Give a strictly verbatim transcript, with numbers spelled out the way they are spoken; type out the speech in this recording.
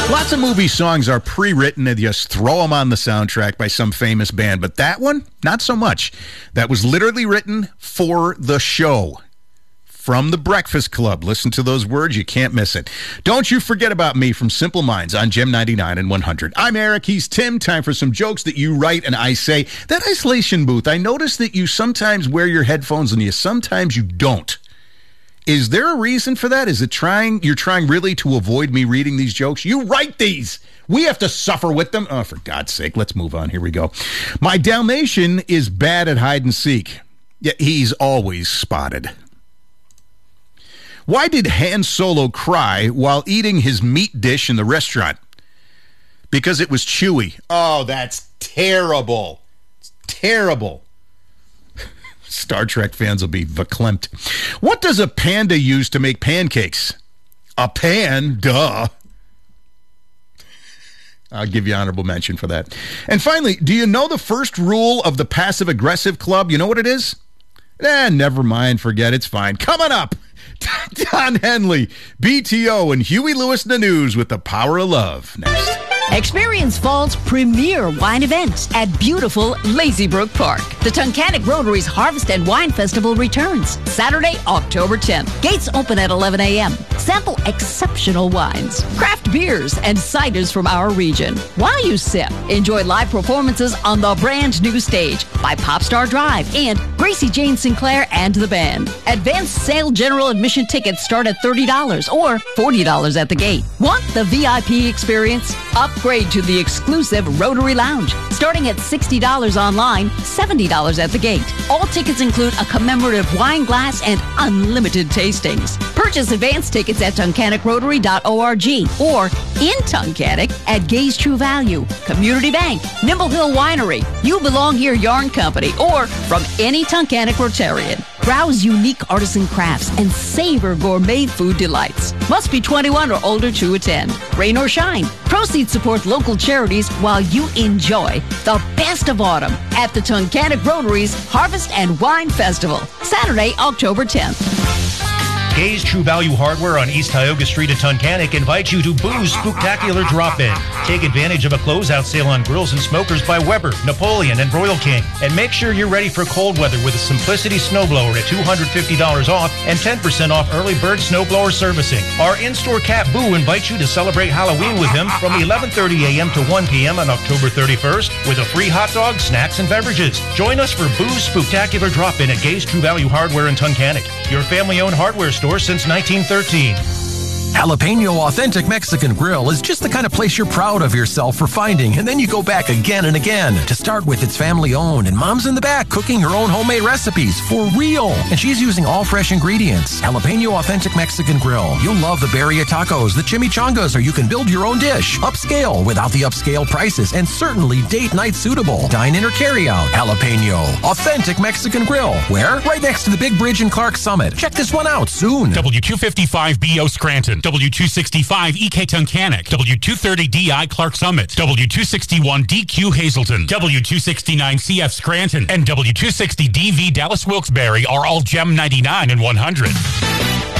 Lots of movie songs are pre-written and just throw them on the soundtrack by some famous band, but that one, not so much. That was literally written for the show. From The Breakfast Club. Listen to those words. You can't miss it. Don't you forget about me from Simple Minds on Gem ninety-nine and one hundred. I'm Eric. He's Tim. Time for some jokes that you write and I say. That isolation booth, I notice that you sometimes wear your headphones and you sometimes you don't. Is there a reason for that? Is it trying, you're trying really to avoid me reading these jokes? You write these. We have to suffer with them. Oh, for God's sake, let's move on. Here we go. My Dalmatian is bad at hide and seek. Yeah, he's always spotted. Why did Han Solo cry while eating his meat dish in the restaurant? Because it was chewy. Oh, that's terrible. It's terrible. Star Trek fans will be verklempt. What does a panda use to make pancakes? A pan, duh. I'll give you honorable mention for that. And finally, do you know the first rule of the passive-aggressive club? You know what it is? Eh, never mind, forget, it's fine. Coming up, Don Henley, B T O, and Huey Lewis in the news with the power of love. Next. Experience fall's premier wine event at beautiful Lazy Brook Park. The Tunkhannock Rotary's Harvest and Wine Festival returns Saturday, October tenth. Gates open at eleven a.m. Sample exceptional wines, craft beers, and ciders from our region. While you sip, enjoy live performances on the brand new stage by Popstar Drive and Gracie Jane Sinclair and the band. Advanced sale general admission tickets start at thirty dollars or forty dollars at the gate. Want the V I P experience? Upgrade to the exclusive Rotary Lounge, starting at sixty dollars online, seventy dollars at the gate. All tickets include a commemorative wine glass and unlimited tastings. Purchase advance tickets at tunkhannock rotary dot org or in Tunkhannock at Gaze True Value, Community Bank, Nimble Hill Winery, You Belong Here Yarn Company, or from any Tunkhannock Rotarian. Browse unique artisan crafts and savor gourmet food delights. Must be twenty-one or older to attend. Rain or shine, proceeds support local charities while you enjoy the best of autumn at the Tunkhannock Rotary's Harvest and Wine Festival, Saturday, October tenth. Gaze True Value Hardware on East Tioga Street in Tunkhannock invites you to Boo's Spooktacular Drop-In. Take advantage of a closeout sale on grills and smokers by Weber, Napoleon, and Royal King. And make sure you're ready for cold weather with a Simplicity snowblower at two hundred fifty dollars off and ten percent off early bird snowblower servicing. Our in-store cat Boo invites you to celebrate Halloween with him from eleven thirty a.m. to one p.m. on October thirty-first with a free hot dog, snacks, and beverages. Join us for Boo's Spooktacular Drop-In at Gaze True Value Hardware in Tunkhannock, your family-owned hardware store since nineteen thirteen. Jalapeno Authentic Mexican Grill is just the kind of place you're proud of yourself for finding, and then you go back again and again. To start with, it's family-owned, and Mom's in the back cooking her own homemade recipes for real. And she's using all fresh ingredients. Jalapeno Authentic Mexican Grill. You'll love the birria tacos, the chimichangas, or you can build your own dish. Upscale without the upscale prices, and certainly date night suitable. Dine in or carry out. Jalapeno Authentic Mexican Grill. Where? Right next to the big bridge in Clark Summit. Check this one out soon. W two fifty-five B O Scranton. W two sixty-five E K Tunkhannock, W two thirty D I Clark Summit, W two sixty-one D Q Hazelton, W two sixty-nine C F Scranton, and W two sixty D V Dallas Wilkes-Barre are all Gem ninety-nine and one hundred.